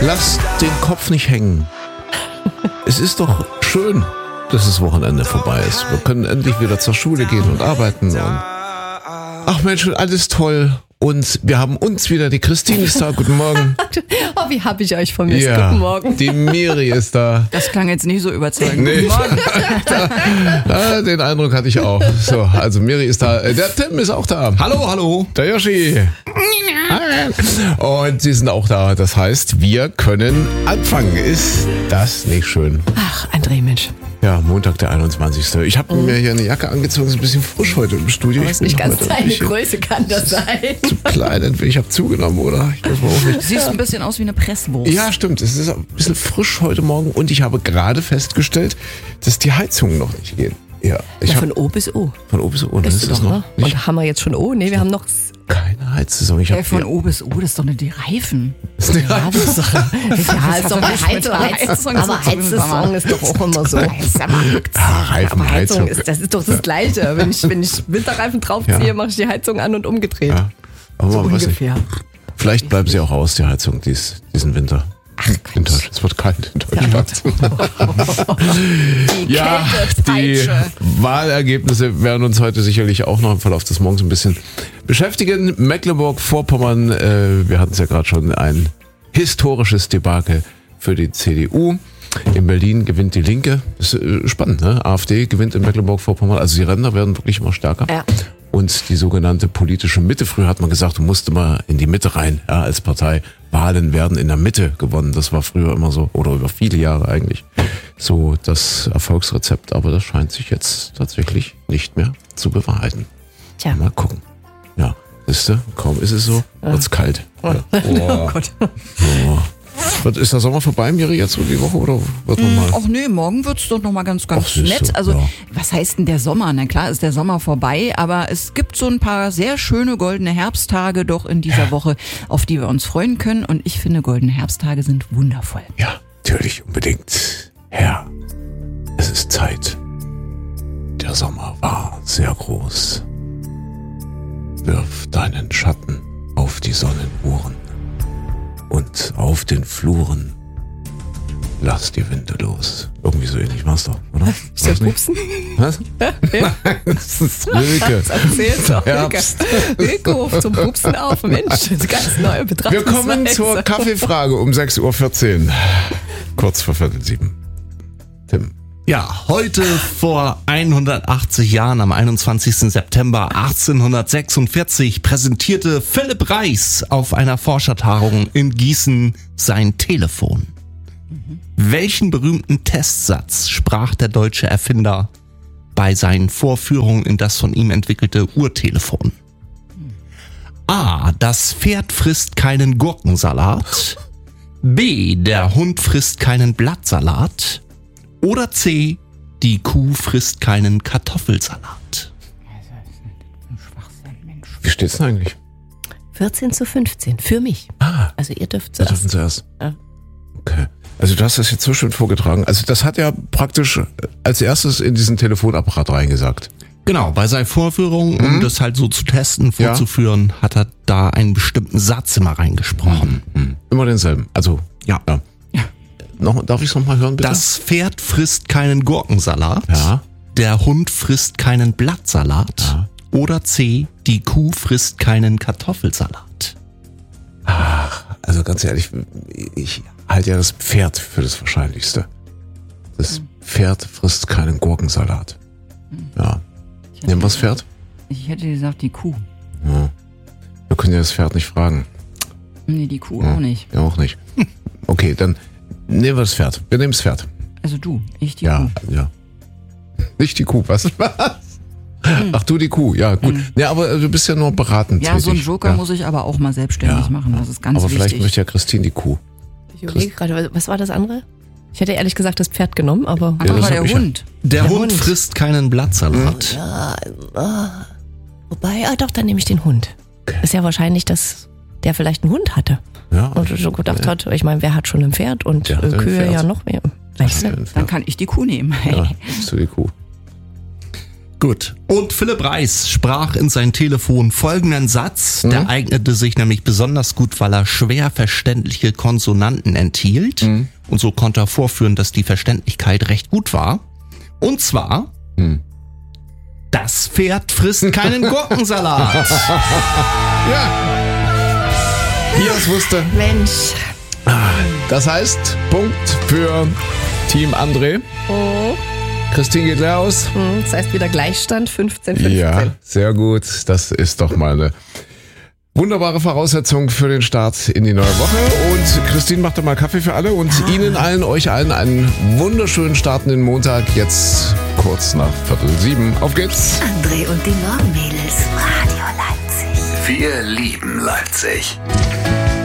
Lasst den Kopf nicht hängen. Es ist doch schön, dass das Wochenende vorbei ist. Wir können endlich wieder zur Schule gehen und arbeiten. Und ach Mensch, alles toll. Und wir haben uns wieder, die Christine ist da, guten Morgen. Oh, wie hab ich euch vermisst, Ja, guten Morgen. die Miri ist da. Das klang jetzt nicht so überzeugend. Nee. Guten Morgen. Den Eindruck hatte ich auch. So, also Miri ist da. Der Tim ist auch da. Hallo, hallo. Der Yoshi. Und sie sind auch da. Das heißt, wir können anfangen. Ist das nicht schön? Ach, André, Mensch. Ja, Montag, der 21. Ich habe mir hier eine Jacke angezogen. Ist ein bisschen frisch heute im Studio. Aber Ich ist nicht bin ganz heute deine ein bisschen Größe, kann das sein? zu klein. Ich habe zugenommen, oder? Ich weiß auch nicht. Siehst ein bisschen aus wie eine Presswurst. Ja, stimmt. Es ist ein bisschen frisch heute Morgen. Und ich habe gerade festgestellt, dass die Heizungen noch nicht gehen. Ja, Ja, von O bis O. von O bis O. Das Ist ist doch, noch ne? nicht Und haben wir jetzt schon O? Nee, wir haben noch... keine Heizsaison. Ich Hey, habe von O bis O, das ist doch nicht die Reifen. Ja, das ist doch... Ja, ist doch doch nicht mit Heizung. Heizung Aber zu tun, Heizsaison ist doch auch immer so. Reifen, Aber Heizung Heizung. das ist doch das Gleiche. Wenn ich Winterreifen draufziehe, Ja. mache ich die Heizung an und umgedreht. Ja. Aber So man weiß nicht. ungefähr. Vielleicht bleiben sie auch aus, die Heizung, diesen Winter. In Deutschland. Es wird kalt in Deutschland. Die Ja, die Kältepeitsche. Wahlergebnisse werden uns heute sicherlich auch noch im Verlauf des Morgens ein bisschen beschäftigen. Mecklenburg-Vorpommern, wir hatten es ja gerade schon, ein historisches Debakel für die CDU. In Berlin gewinnt die Linke. Das ist spannend, ne? AfD gewinnt in Mecklenburg-Vorpommern. Also die Ränder werden wirklich immer stärker. Ja. Und die sogenannte politische Mitte. Früher hat man gesagt, du musst immer in die Mitte rein, ja, als Partei. Wahlen werden in der Mitte gewonnen. Das war früher immer so, oder über viele Jahre eigentlich, so das Erfolgsrezept. Aber das scheint sich jetzt tatsächlich nicht mehr zu bewahrheiten. Tja. Mal gucken. Ja, siehst du, kaum ist es so, wird's kalt. Ja. Oh Gott. Ist der Sommer vorbei, Miri, jetzt so die Woche, oder wird man mal? Ach nee, morgen wird's doch nochmal ganz Ach, siehst nett. du, Also, ja. was heißt denn der Sommer? Na klar ist der Sommer vorbei, aber es gibt so ein paar sehr schöne goldene Herbsttage doch in dieser Woche, auf die wir uns freuen können. Und ich finde, goldene Herbsttage sind wundervoll. Ja, natürlich, unbedingt. Herr, es ist Zeit. Der Sommer war sehr groß. Wirf deinen Schatten auf die Sonnenuhren und auf den Fluren lass die Winde los. Irgendwie so ähnlich war's doch, oder? Ist der Pupsen? Was? Das ist Rilke. Erzähl's doch. Herbst. Rilke ruft zum Pupsen auf. Mensch, das ist eine ganz neue Wir Betrachtungsweise. kommen zur Kaffeefrage um 6.14 Uhr. Kurz vor 6:15. Tim. Ja, heute vor 180 Jahren, am 21. September 1846, präsentierte Philipp Reis auf einer Forschertagung in Gießen sein Telefon. Welchen berühmten Testsatz sprach der deutsche Erfinder bei seinen Vorführungen in das von ihm entwickelte Urtelefon? A. Das Pferd frisst keinen Gurkensalat. B. Der Hund frisst keinen Blattsalat. Oder C. Die Kuh frisst keinen Kartoffelsalat. Wie steht's denn eigentlich? 14:15 für mich. Also ihr dürft Wir dürfen zuerst. zuerst. Ja. Okay. Also du hast das jetzt so schön vorgetragen. Also das hat er praktisch als erstes in diesen Telefonapparat reingesagt. Genau, bei seinen Vorführungen, um das halt so zu testen, vorzuführen, hat er da einen bestimmten Satz immer reingesprochen. Immer denselben. Also, Ja. Darf ich es nochmal hören, bitte? Das Pferd frisst keinen Gurkensalat. Ja. Der Hund frisst keinen Blattsalat. Ja. Oder C. Die Kuh frisst keinen Kartoffelsalat. Also ganz ehrlich, ich halte ja das Pferd für das Wahrscheinlichste. Das Pferd frisst keinen Gurkensalat. Ja. Nehmen wir das Pferd? Ich hätte gesagt, die Kuh. Ja. Wir können ja das Pferd nicht fragen. Nee, die Kuh auch nicht. Ja, auch nicht. Okay, dann nehmen wir das Pferd. Wir nehmen das Pferd. Also du, ich die Ja, Kuh. ja. Nicht die Kuh, was? Ach du, die Kuh, ja gut. Ja, aber du bist ja nur beratend Ja, so ein tätig. Joker Ja. muss ich aber auch mal selbstständig machen. Das ist ganz Aber wichtig. vielleicht möchte ja Christine die Kuh. Ich überlege gerade, was war das andere? Ich hätte ehrlich gesagt das Pferd genommen, aber... Aber Ja, das war hab der ich ja. Hund. Der Hund Hund. frisst keinen Blattsalat. Wobei, doch, dann nehme ich den Hund. Ist ja wahrscheinlich, dass der vielleicht einen Hund hatte. Ja, Und so gedacht hat, ich meine, wer hat schon ein Pferd und Der hat ein Kühe Pferd. ja noch mehr. Weißt du? Dann kann ich die Kuh nehmen. ja, bist du die Kuh. Gut. Und Philipp Reis sprach in sein Telefon folgenden Satz. Der eignete sich nämlich besonders gut, weil er schwer verständliche Konsonanten enthielt. Und so konnte er vorführen, dass die Verständlichkeit recht gut war. Und zwar, das Pferd frisst keinen Gurkensalat. Ja. Wie er es wusste. Mensch. Das heißt, Punkt für Team André. Christine geht leer aus. Das heißt wieder Gleichstand, 15-15. Ja, sehr gut. Das ist doch mal eine wunderbare Voraussetzung für den Start in die neue Woche. Und Christine macht doch mal Kaffee für alle und Ihnen allen, euch allen einen wunderschönen Start in den Montag. Jetzt kurz nach 6:45. Auf geht's. André und die Morgenmädels. Radio Leipzig. Wir lieben Leipzig.